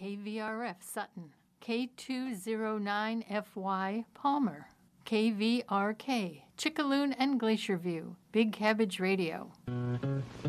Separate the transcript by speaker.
Speaker 1: KVRF Sutton, K209FY Palmer, KVRK Chickaloon and Glacier View, Big Cabbage Radio.